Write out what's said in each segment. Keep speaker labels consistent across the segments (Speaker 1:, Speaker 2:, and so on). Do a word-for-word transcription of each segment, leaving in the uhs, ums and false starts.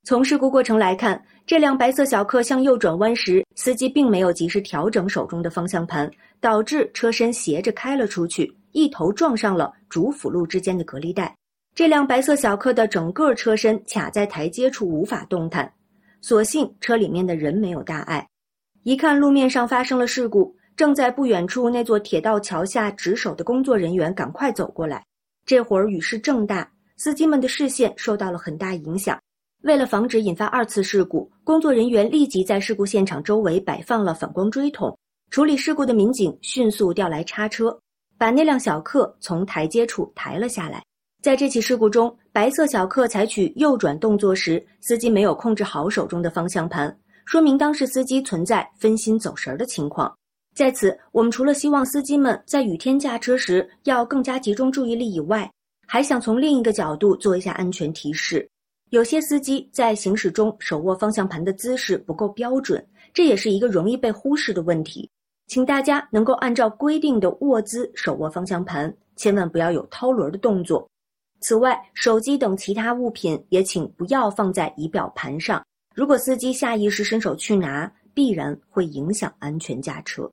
Speaker 1: 从事故过程来看，这辆白色小客向右转弯时，司机并没有及时调整手中的方向盘，导致车身斜着开了出去，一头撞上了主辅路之间的隔离带。这辆白色小客的整个车身卡在台阶处无法动弹，所幸车里面的人没有大碍。一看路面上发生了事故，正在不远处那座铁道桥下值守的工作人员赶快走过来。这会儿雨势正大，司机们的视线受到了很大影响。为了防止引发二次事故，工作人员立即在事故现场周围摆放了反光锥桶。处理事故的民警迅速调来叉车，把那辆小客从台阶处抬了下来。在这起事故中，白色小客采取右转动作时，司机没有控制好手中的方向盘，说明当时司机存在分心走神的情况。在此，我们除了希望司机们在雨天驾车时要更加集中注意力以外，还想从另一个角度做一下安全提示。有些司机在行驶中手握方向盘的姿势不够标准，这也是一个容易被忽视的问题。请大家能够按照规定的握姿手握方向盘，千万不要有掏轮的动作。此外，手机等其他物品也请不要放在仪表盘上，如果司机下意识伸手去拿，必然会影响安全驾车。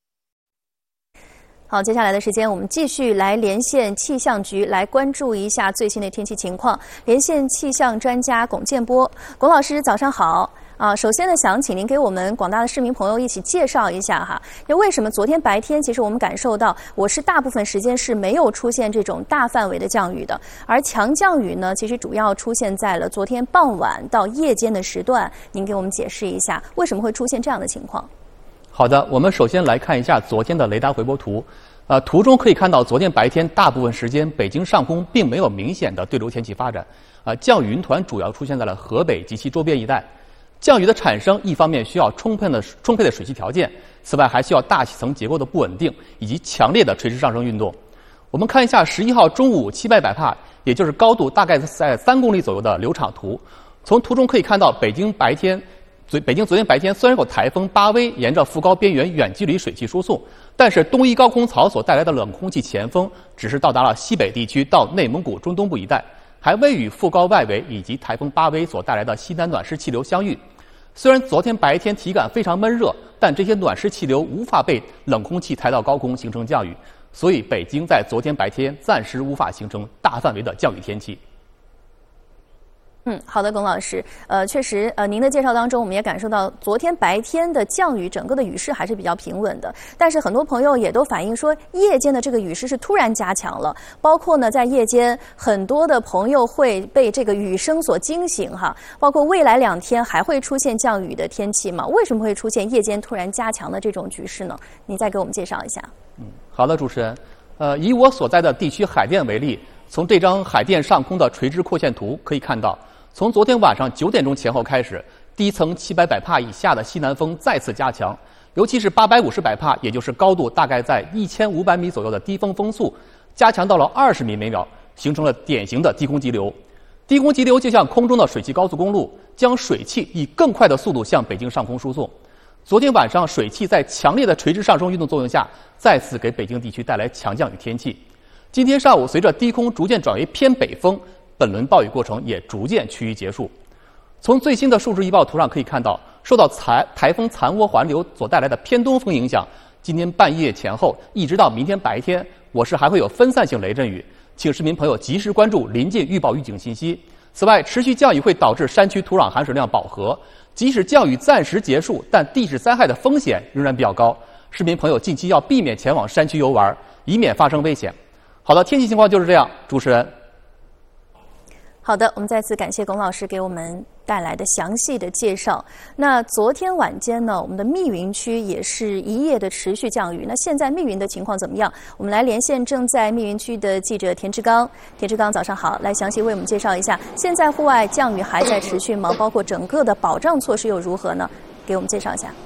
Speaker 2: 好，接下来的时间我们继续来连线气象局，来关注一下最新的天气情况。连线气象专家龚建波，龚老师早上好。啊，首先呢，想请您给我们广大的市民朋友一起介绍一下哈，因为为什么昨天白天其实我们感受到我市大部分时间是没有出现这种大范围的降雨的，而强降雨呢，其实主要出现在了昨天傍晚到夜间的时段。您给我们解释一下为什么会出现这样的情况？
Speaker 3: 好的，我们首先来看一下昨天的雷达回波图。呃，图中可以看到，昨天白天大部分时间，北京上空并没有明显的对流天气发展，啊、呃，降雨云团主要出现在了河北及其周边一带。降雨的产生，一方面需要充沛的充沛的水汽条件，此外还需要大气层结构的不稳定以及强烈的垂直上升运动。我们看一下十一号中午七百百帕，也就是高度大概在三公里左右的流场图。从图中可以看到，北京白天。昨北京昨天白天虽然有台风巴威沿着副高边缘远距离水汽输送，但是东移高空槽所带来的冷空气前锋只是到达了西北地区到内蒙古中东部一带，还未与副高外围以及台风巴威所带来的西南暖湿气流相遇。虽然昨天白天体感非常闷热，但这些暖湿气流无法被冷空气抬到高空形成降雨，所以北京在昨天白天暂时无法形成大范围的降雨天气。
Speaker 2: 嗯，好的，龚老师，呃，确实，呃，您的介绍当中，我们也感受到昨天白天的降雨，整个的雨势还是比较平稳的。但是很多朋友也都反映说，夜间的这个雨势是突然加强了，包括呢，在夜间很多的朋友会被这个雨声所惊醒哈。包括未来两天还会出现降雨的天气吗？为什么会出现夜间突然加强的这种局势呢？你再给我们介绍一下。
Speaker 3: 嗯，好的，主持人，呃，以我所在的地区海淀为例，从这张海淀上空的垂直扩线图可以看到。从昨天晚上九点钟前后开始，低层七百百帕以下的西南风再次加强，尤其是八百五十百帕，也就是高度大概在一千五百米左右的低风风速，加强到了二十米每秒，形成了典型的低空急流。低空急流就像空中的水汽高速公路，将水汽以更快的速度向北京上空输送。昨天晚上，水汽在强烈的垂直上升运动作用下，再次给北京地区带来强降雨天气。今天上午，随着低空逐渐转为偏北风，本轮暴雨过程也逐渐趋于结束。从最新的数值预报图上可以看到，受到台台风残涡环流所带来的偏东风影响，今天半夜前后一直到明天白天，我市还会有分散性雷阵雨，请市民朋友及时关注临近预报预警信息。此外，持续降雨会导致山区土壤含水量饱和，即使降雨暂时结束，但地质灾害的风险仍然比较高，市民朋友近期要避免前往山区游玩，以免发生危险。好的，天气情况就是这样，主持人。
Speaker 2: 好的，我们再次感谢龚老师给我们带来的详细的介绍。那昨天晚间呢，我们的密云区也是一夜的持续降雨。那现在密云的情况怎么样？我们来连线正在密云区的记者田志刚。田志刚，早上好，来详细为我们介绍一下，现在户外降雨还在持续吗？包括整个的保障措施又如何呢？给我们介绍一下。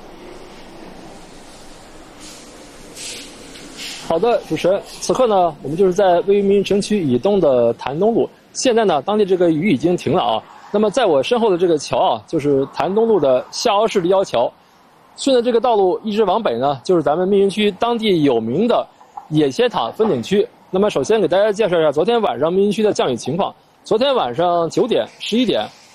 Speaker 4: 好的，主持人，此刻呢，我们就是在位于密云城区以东的潭东路。现在呢，当地这个雨已经停了啊。那么在我身后的这个桥啊，就是潭东路的下凹式立交桥。顺着这个道路一直往北呢，就是咱们密云区当地有名的野茄塔风景区。那么首先给大家介绍一下昨天晚上密云区的降雨情况。昨天晚上九点、十一点，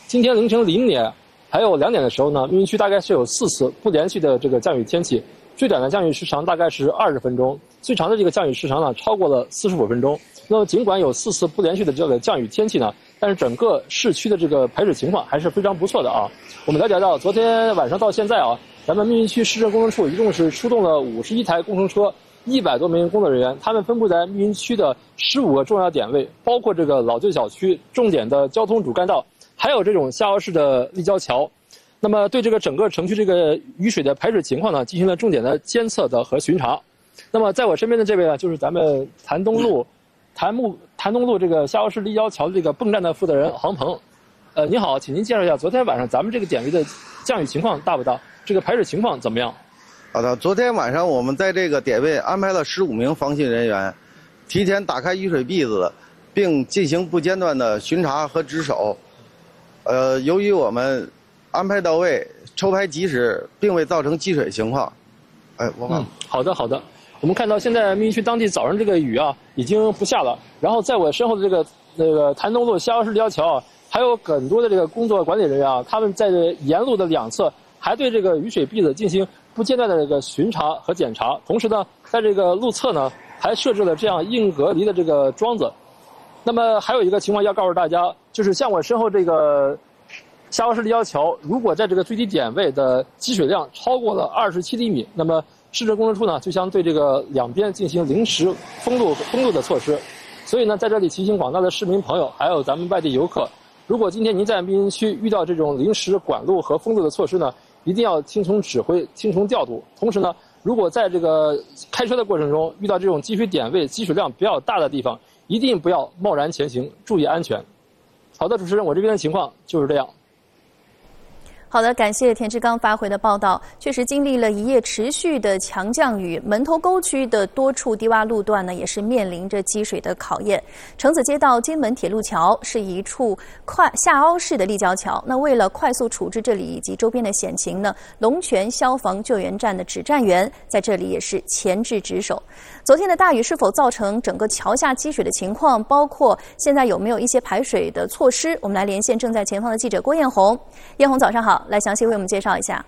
Speaker 4: 今天凌晨零点还有两点的时候呢，密云区大概是有四次不连续的这个降雨天气，最短的降雨时长大概是二十分钟，最长的这个降雨时长呢超过了四十五分钟。那么尽管有四次不连续的这个降雨天气呢，但是整个市区的这个排水情况还是非常不错的啊。我们了解到，昨天晚上到现在啊，咱们密云区市政工程处一共是出动了五十一台工程车，一百多名工作人员，他们分布在密云区的十五个重要点位，包括这个老旧小区、重点的交通主干道，还有这种下凹式的立交桥。那么对这个整个城区这个雨水的排水情况呢，进行了重点的监测的和巡查。那么在我身边的这位呢，就是咱们谭东路。谭木谭东路这个下凹式立交桥的这个泵站的负责人杭鹏，呃，您好，请您介绍一下昨天晚上咱们这个点位的降雨情况大不大？这个排水情况怎么样？
Speaker 5: 好的，昨天晚上我们在这个点位安排了十五名防汛人员，提前打开雨水篦子，并进行不间断的巡查和值守。呃，由于我们安排到位、抽排及时，并未造成积水情况。哎，我忘了。
Speaker 4: 嗯，好的，好的。我们看到现在密云区当地早上这个雨啊已经不下了，然后在我身后的这个那个谭东路下凹式立交桥啊，还有很多的这个工作管理人员啊，他们在沿路的两侧还对这个雨水篦子进行不间断的这个巡查和检查，同时呢，在这个路侧呢还设置了这样硬隔离的这个桩子。那么还有一个情况要告诉大家，就是像我身后这个下凹式立交桥，如果在这个最低点位的积水量超过了二十七厘米，那么市政工程处呢就将对这个两边进行临时封路封路的措施。所以呢，在这里提醒广大的市民朋友，还有咱们外地游客，如果今天您在密云区遇到这种临时管路和封路的措施呢，一定要听从指挥，听从调度。同时呢，如果在这个开车的过程中遇到这种积水点位、积水量比较大的地方，一定不要贸然前行，注意安全。好的，主持人，我这边的情况就是这样。
Speaker 2: 好的，感谢田志刚发回的报道。确实，经历了一夜持续的强降雨，门头沟区的多处低洼路段呢，也是面临着积水的考验。城子街道金门铁路桥是一处快下凹式的立交桥。那为了快速处置这里以及周边的险情呢，龙泉消防救援站的指战员在这里也是前置值守。昨天的大雨是否造成整个桥下积水的情况，包括现在有没有一些排水的措施？我们来连线正在前方的记者郭艳红。艳红，早上好。来详细为我们介绍一下。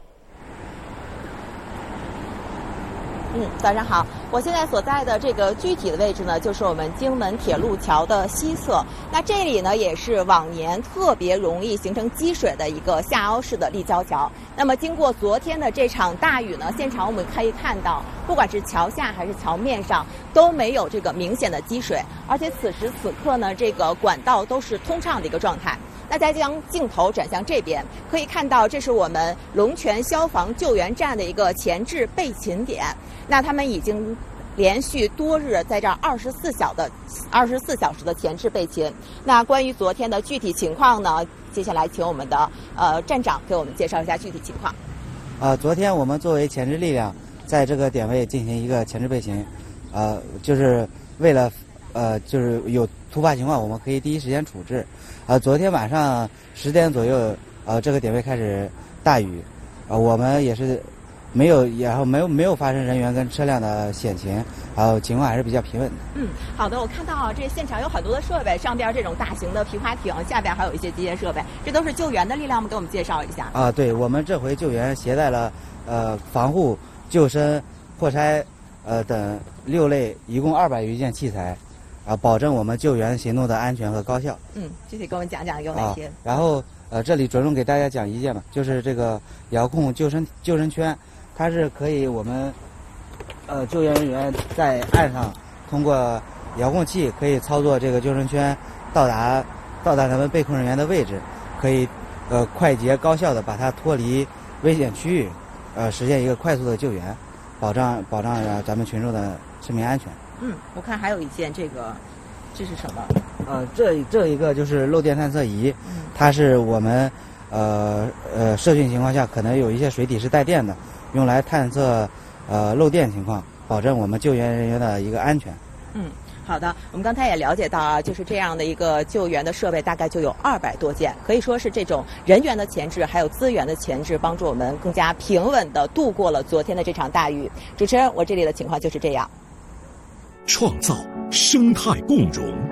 Speaker 6: 嗯，早上好。我现在所在的这个具体的位置呢，就是我们京门铁路桥的西侧。那这里呢，也是往年特别容易形成积水的一个下凹式的立交桥。那么，经过昨天的这场大雨呢，现场我们可以看到，不管是桥下还是桥面上都没有这个明显的积水，而且此时此刻呢，这个管道都是通畅的一个状态。大家将镜头转向这边，可以看到这是我们龙泉消防救援站的一个前置备勤点。那他们已经连续多日在这儿二十四小的二十四小时的前置备勤。那关于昨天的具体情况呢，接下来请我们的呃站长给我们介绍一下具体情况。
Speaker 7: 呃，昨天我们作为前置力量，在这个点位进行一个前置备勤，呃，就是为了呃就是有突发情况，我们可以第一时间处置。呃，昨天晚上十点左右，呃，这个点位开始大雨，呃，我们也是没有，然后没有没有发生人员跟车辆的险情，然后情况还是比较平稳的。
Speaker 6: 嗯，好的，我看到啊，这现场有很多的设备，上边这种大型的皮划艇，下边还有一些机械设备，这都是救援的力量吗？给我们介绍一下。
Speaker 7: 啊，对，我们这回救援携带了呃防护、救生、破拆呃等六类，一共二百余件器材。啊，保证我们救援行动的安全和高效。
Speaker 6: 嗯，具体给我们讲讲有哪些？
Speaker 7: 啊、然后呃，这里着重给大家讲一件吧，就是这个遥控救生救生圈，它是可以我们呃救援人员在岸上通过遥控器可以操作这个救生圈到达到达咱们被困人员的位置，可以呃快捷高效的把它脱离危险区域，呃实现一个快速的救援，保障保障呃咱们群众的生命安全。
Speaker 6: 嗯，我看还有一件，这个这是什么？
Speaker 7: 呃，这这一个就是漏电探测仪，嗯、它是我们呃呃社汛情况下可能有一些水体是带电的，用来探测呃漏电情况，保证我们救援人员的一个安全。
Speaker 6: 嗯，好的，我们刚才也了解到啊，就是这样的一个救援的设备大概就有二百多件，可以说是这种人员的前置还有资源的前置，帮助我们更加平稳地度过了昨天的这场大雨。主持人，我这里的情况就是这样。
Speaker 8: 创造生态共融。